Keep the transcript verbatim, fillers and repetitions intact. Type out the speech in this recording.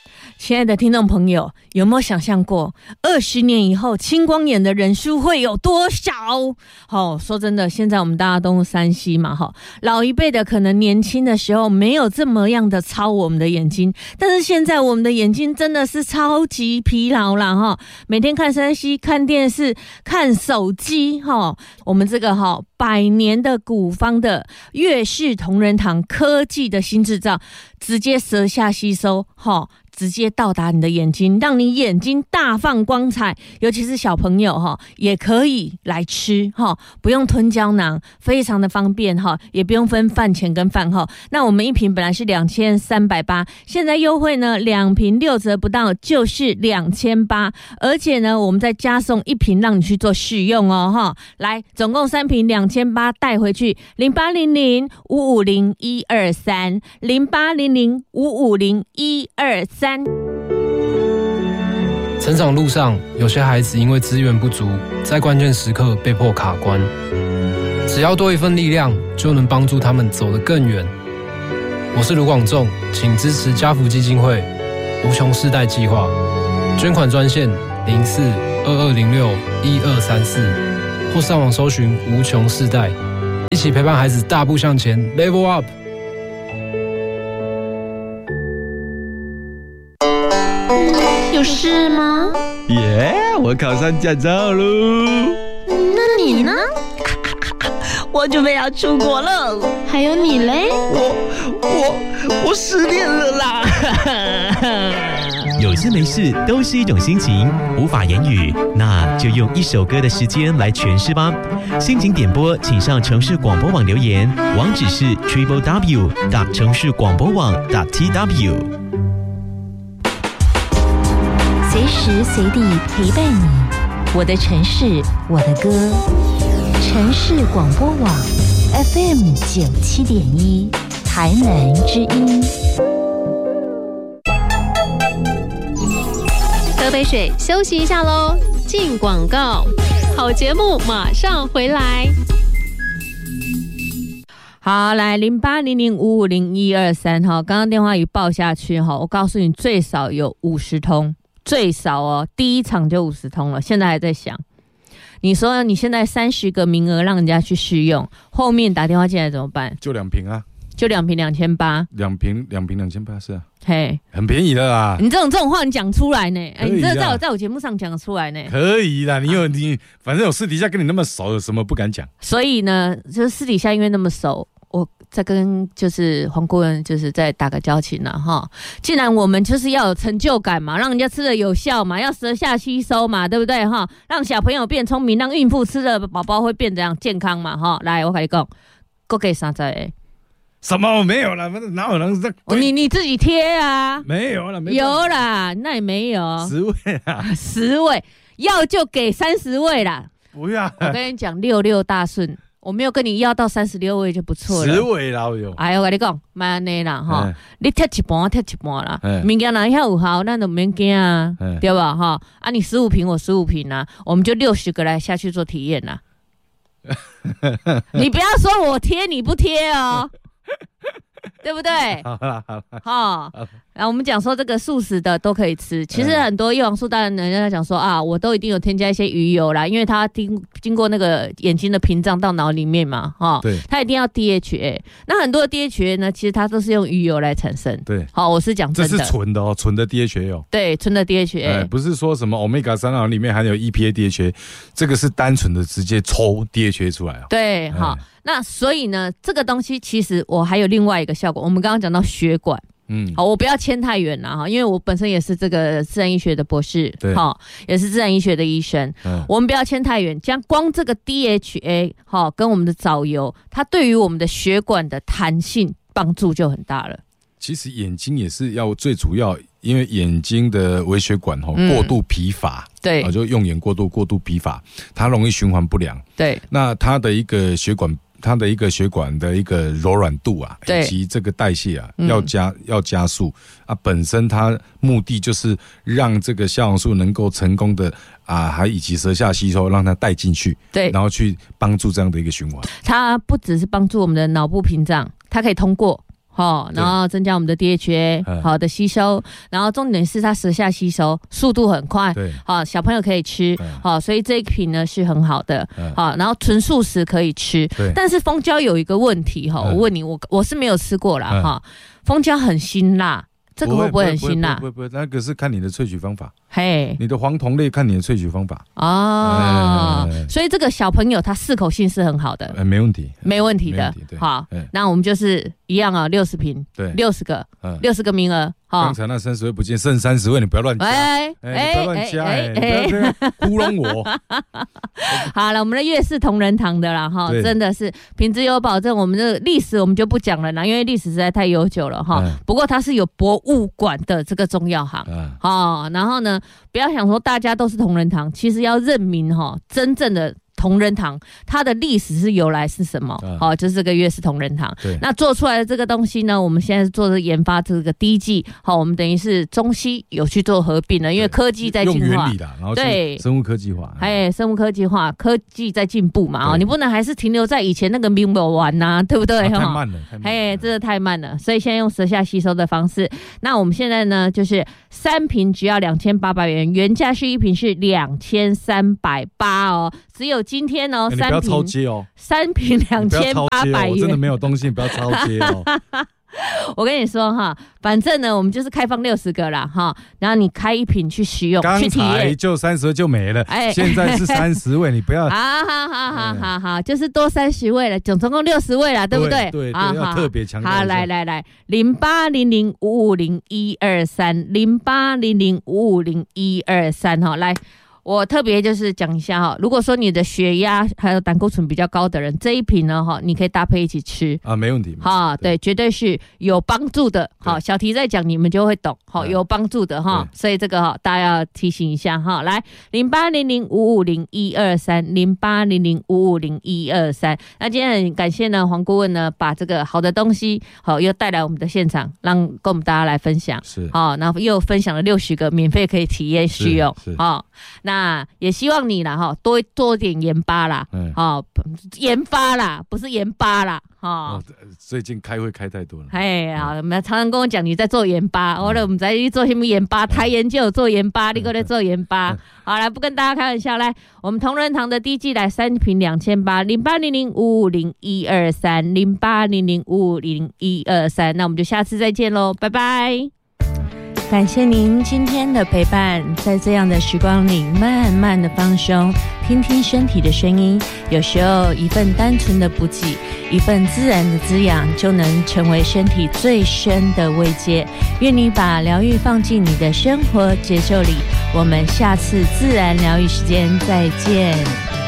亲爱的听众朋友，有没有想象过二十年以后青光眼的人数会有多少？哦，说真的，现在我们大家都用三 C 嘛，哈，老一辈的可能年轻的时候没有这么样的操我们的眼睛，但是现在我们的眼睛真的是超级疲劳啦，哈，每天看三 C、看电视、看手机，哈，我们这个哈百年的古方的乐视同仁堂科技的新制造，直接舌下吸收，哈。直接到达你的眼睛，让你眼睛大放光彩，尤其是小朋友哈，也可以来吃哈，不用吞胶囊，非常的方便哈，也不用分饭前跟饭后。那我们一瓶本来是两千三百八，现在优惠呢，两瓶六折不到就是两千八，而且呢，我们再加送一瓶让你去做试用哦哈。来，总共三瓶两千八带回去，零八零零五五零一二三，零八零零五五零一二三。 成长路上，有些孩子因为资源不足，在关键时刻被迫卡关。只要多一份力量，就能帮助他们走得更远。我是卢广仲，请支持家福基金会无穷世代计划，捐款专线零四二二零六一二三四，或上网搜寻无穷世代，一起陪伴孩子大步向前 ，Level Up。 有事吗？ 耶、yeah, 我考上驾照喽！ 那你呢？ 我准备要出国了。 还有你嘞？ 我我我失恋了啦！ 有事没事都是一种心情，无法言语，那就用一首歌的时间来诠释吧。心情点播，请上城市广播网留言，网址是 triple w 点城市广播网 点 t w。 随时随地陪伴你，我的城市，我的歌。城市广播网 F M 九七点一，台南之音。 喝杯水，休息一下喽。进广告，好节目马上回来。 好，来零八零零五五零一二三哈，刚刚电话一报下去哈，我告诉你最少有五十通。最少哦，第一场就五十通了，现在还在想。你说你现在三十个名额让人家去试用，后面打电话进来怎么办？ 就两瓶啊， 就两瓶两千八， 两瓶两瓶两千八是啊， 嘿， 很便宜的啦。 你这种这种话你讲出来呢？哎，你这在我在我节目上讲出来呢？ 可以啦，你有、啊、你反正我私底下跟你那么熟，有什么不敢讲？ 所以呢，就是私底下因为那么熟。我再跟就是黄顾问就是再打个交情了哈，既然我们就是要有成就感嘛，让人家吃的有效嘛，要舌下吸收嘛，对不对哈？让小朋友变聪明，让孕妇吃的宝宝会变怎样健康嘛哈？来，我跟你讲，够给三十个。 什么没有啦？哪有人在？ 你你自己贴啊？ 没有啦，没有啦，那也没有十位啊， 十位要就给三十位啦。 不要， 我跟你讲，六六大顺。我没有跟你要到三十六位就不错了。 十位老友， 哎，我跟你讲，慢安尼啦哈，你贴一半，贴一半啦。物件哪遐有效，咱就免惊啊，对吧哈？啊，你十五瓶，我十五瓶啊，我们就六十个来下去做体验啦。你不要说我贴你不贴哦。对不对？ 好啦好啦， 好，然后我们讲说这个素食的都可以吃，其实很多叶黄素当然人家讲说啊，我都一定有添加一些鱼油啦，因为它经经过那个眼睛的屏障到脑里面嘛，哈， 对， 它一定要 D H A， 那很多的 D H A 呢，其实它都是用鱼油来产生， 对， 好，我是讲真的， 这是纯的哦，纯的 D H A 哦， 对，纯的 D H A，、 呃、不是说什么 Omega 三 里面含有 E P A D H A， 这个是单纯的直接抽 D H A 出来哦， 对，好。那所以呢，这个东西其实我还有另外一个效果。我们刚刚讲到血管，嗯，好，我不要牵太远了哈，因为我本身也是这个自然医学的博士， 对， 好，也是自然医学的医生。嗯，我们不要牵太远，将光这个 D H A 好跟我们的藻油，它对于我们的血管的弹性帮助就很大了。 其实眼睛也是要最主要，因为眼睛的微血管吼、嗯、过度疲乏， 对， 就用眼过度过度疲乏，它容易循环不良， 对， 那它的一个血管。它的一个血管的一个柔软度啊，以及这个代谢啊，要加、嗯、要加速啊。本身它目的就是让这个虾黄素能够成功的啊，还以及舌下吸收，让它带进去， 对， 然后去帮助这样的一个循环。 它不只是帮助我们的脑部屏障，它可以通过。 好，然后增加我们的 D H A 好的吸收，然后重点是它舌下吸收速度很快， 对， 好，小朋友可以吃，好，所以这一瓶呢是很好的，好，然后纯素食可以吃，但是蜂胶有一个问题哈，我问你，我我是没有吃过啦哈，蜂胶很辛辣。这个会不会很辛辣？ 不会不会，那个是看你的萃取方法。 嘿， 你的黄酮类看你的萃取方法。 哦，所以这个小朋友他适口性是很好的， 没问题， 没问题的。好，那我们就是一样啊，六十瓶，对，六十个，六十个名额。 刚才那三十位不见，剩三十位，你不要乱加，哎，不要乱加，哎，不要这样糊弄我。 好了，我们的月氏同仁堂的啦，哈，真的是品质有保证。我们的历史我们就不讲了啦，因为历史实在太悠久了哈。不过它是有博物馆的这个中药行，好，然后呢，不要想说大家都是同仁堂，其实要认明哈，真正的。同仁堂它的历史是由来是什么？好、哦，就是这个月氏同仁堂。那做出来的这个东西呢，我们现在做的研发这个第一季，好，我们等于是中西有去做合并了，因为科技在进化， 用原理的，然后对生物科技化， 哎，生物科技化，科技在进步嘛，哦，你不能还是停留在以前那个明白丸呐，对不对？ 啊、太慢了， 哎，真的太慢了，所以现在用舌下吸收的方式。那我们现在呢，就是三瓶只要两千八百元，原价是一瓶是两千三百八哦，只有今天哦， 欸、三瓶不要超接哦， 三瓶两千八百元， 我真的没有东西，你不要超接哦。 我跟你说哈，反正呢，我们就是开放六十个啦哈，然后你开一瓶去使用，去体验。 刚才就三十就没了，哎，现在是三十位，你不要。 好好好好好好，就是多三十位了，总总共六十位了，对不对？ 对对，要特别强调。 好，来来来，零八零零五五零一二三，零八零零五五零一二三哈，来。我特别就是讲一下哈，如果说你的血压还有胆固醇比较高的人，这一瓶呢哈，你可以搭配一起吃啊，没问题。 哈，对，绝对是有帮助的。好，小题在讲，你们就会懂。好，有帮助的哈，所以这个哈，大家要提醒一下哈。来，零八零零五五零一二三，零八零零五五零一二三。那今天很感谢呢，黄顾问呢，把这个好的东西好又带来我们的现场，让跟我们大家来分享。 是。 好，然后又分享了六十个免费可以体验试用。是。好，那。那也希望你啦哈，多多点盐巴啦，好、哦、研发啦，不是盐巴啦，哈、哦。 最近开会开太多了， 哎，好，常常跟我讲你在做研发，我了我们在做什么研发？台研就有做研发，你搁在做研发。好，来不跟大家开玩笑，来，我们同仁堂的第一季来三瓶两千八，零八零零五五零一二三，零八零零五五零一二三，那我们就下次再见喽，拜拜。感谢您今天的陪伴，在这样的时光里慢慢的放松，听听身体的声音，有时候一份单纯的补给，一份自然的滋养，就能成为身体最深的慰藉。愿你把疗愈放进你的生活节奏里，我们下次自然疗愈时间再见。